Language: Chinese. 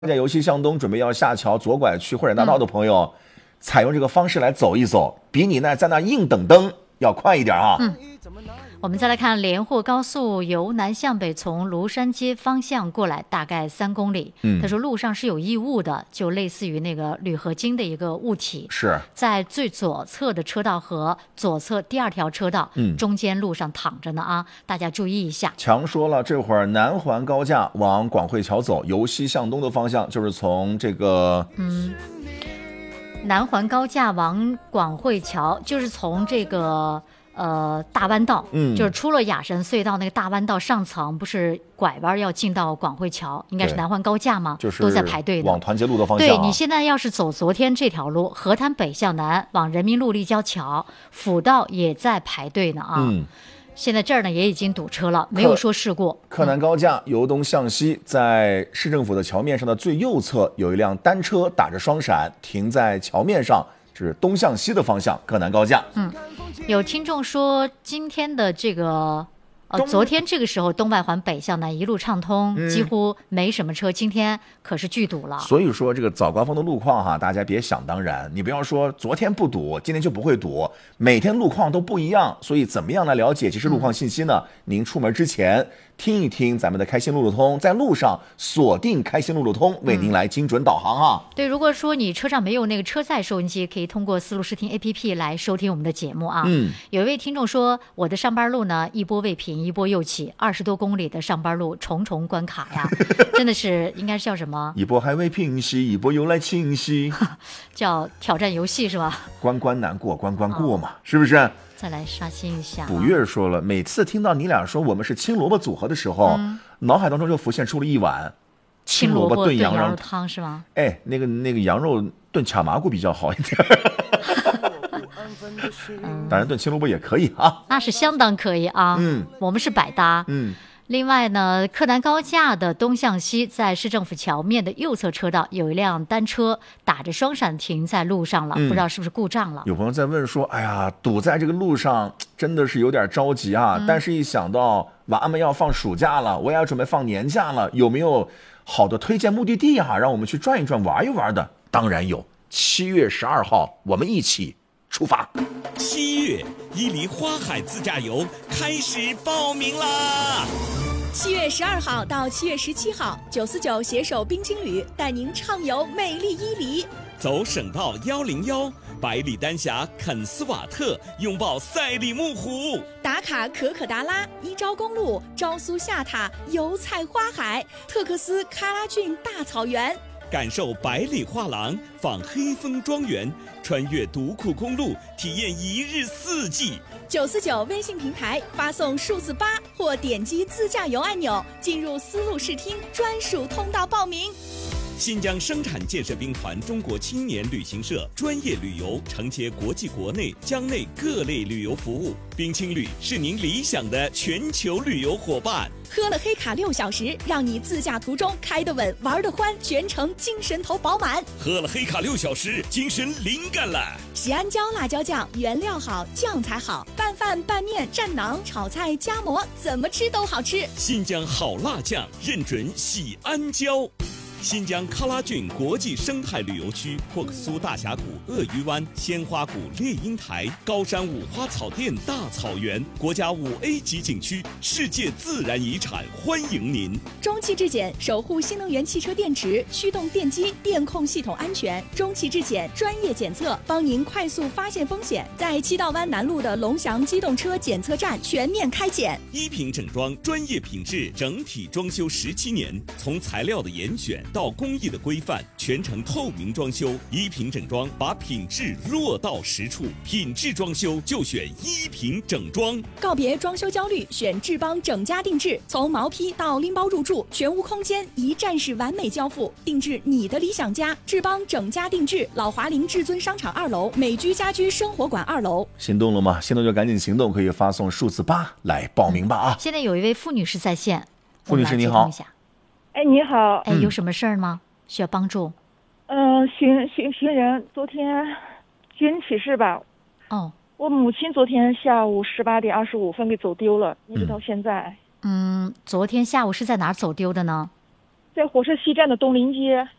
在游戏向东准备要下桥左拐去会展大道的朋友，采用这个方式来走一走，比你在那硬等灯要快一点啊。 我们再来看连霍高速由南向北从庐山街方向过来，大概3公里。他说路上是有异物的，就类似于那个铝合金的一个物体， 是在最左侧的车道和左侧第2条车道中间路上躺着呢啊，大家注意一下。 强说了，这会儿南环高架往广汇桥走，由西向东的方向就是从这个南环高架往广汇桥，就是从这个大弯道，就是出了雅山隧道那个大弯道上层，不是拐弯要进到广汇桥，应该是南环高架吗？ 就是都在排队的， 往团结路的方向、 对，你现在要是走昨天这条路，河滩北向南往人民路立交桥，辅道也在排队呢啊。现在这儿呢也已经堵车了，没有说事故。 柯南高架由东向西，在市政府的桥面上的最右侧有一辆单车打着双闪停在桥面上，是东向西的方向，柯南高架。 有听众说今天的这个昨天这个时候东外环北向南一路畅通，几乎没什么车，今天可是巨堵了。 所以说这个早高峰的路况哈，大家别想当然，你不要说昨天不堵，今天就不会堵，每天路况都不一样。所以怎么样来了解及时路况信息呢？您出门之前听一听咱们的开心路路通，在路上锁定开心路路通，为您来精准导航啊。 对，如果说你车上没有那个车载收音机，可以通过思路视听 APP 来收听我们的节目啊。有一位听众说，我的上班路呢一波未平一波又起，20多公里的上班路重重关卡呀，真的是应该是叫什么？ 一波还未平息，一波又来侵袭， 叫挑战游戏是吧？ 关关难过关关过嘛，是不是？ 再来刷新一下。 古月说了，每次听到你俩说我们是青萝卜组合的时候，脑海当中就浮现出了一碗青萝卜炖羊肉汤，是吗？ 哎，那个羊肉炖卡麻菇比较好一点。当然炖青萝卜也可以啊， 那是相当可以啊。我们是百搭。另外呢，柯南高架的东向西，在市政府桥面的右侧车道有一辆单车打着双闪停在路上了，不知道是不是故障了。 有朋友在问说，哎呀，堵在这个路上真的是有点着急啊。但是一想到娃们要放暑假了，我也要准备放年假了，有没有好的推荐目的地啊，让我们去转一转玩一玩的？当然有，7月12号我们一起出发。 7月伊犁花海自驾游开始报名啦 ！7月12号到7月17号，949携手冰青旅带您畅游美丽伊犁， 走省道101，百里丹霞肯斯瓦特，拥抱赛里木湖， 打卡可可达拉、伊昭公路、昭苏下塔、油菜花海、特克斯喀拉峻大草原。 感受百里画廊，访黑风庄园，穿越独库公路，体验1日4季。 949微信平台发送数字8或点击自驾游按钮，进入思路视听专属通道报名。 新疆生产建设兵团中国青年旅行社专业旅游，承接国际国内疆内各类旅游服务。冰青旅是您理想的全球旅游伙伴。 喝了黑卡6小时，让你自驾途中开得稳，玩得欢，全程精神头饱满。 喝了黑卡6小时，精神灵感了。 喜安椒辣椒酱，原料好，酱才好，拌饭、拌面、蘸馕、炒菜、夹馍，怎么吃都好吃。 新疆好辣酱，认准喜安椒。新疆喀拉峻国际生态旅游区，霍克苏大峡谷、鳄鱼湾、鲜花谷、猎鹰台、高山五花草甸大草原，国家5A 级景区，世界自然遗产，欢迎您。 中汽质检守护新能源汽车电池、驱动电机、电控系统安全。中汽质检专业检测，帮您快速发现风险。在七道湾南路的龙翔机动车检测站全面开检。 一品整装专业品质，整体装修17年，从材料的严选到工艺的规范，全程透明装修。一品整装把品质落到实处，品质装修就选一品整装。 告别装修焦虑，选智邦整家定制，从毛坯到拎包入住，全屋空间一站式完美交付，定制你的理想家。智邦整家定制，老华林至尊商场2楼，美居家居生活馆2楼。 心动了吗？心动就赶紧行动，可以发送数字8来报名吧啊！ 现在有一位傅女士在线， 傅女士你好。 哎，你好。 哎，有什么事儿吗？需要帮助？ 行人昨天寻人启事吧。 哦， 我母亲昨天下午18点25分给走丢了，一直到现在。 昨天下午是在哪儿走丢的呢？ 在火车西站的东临街。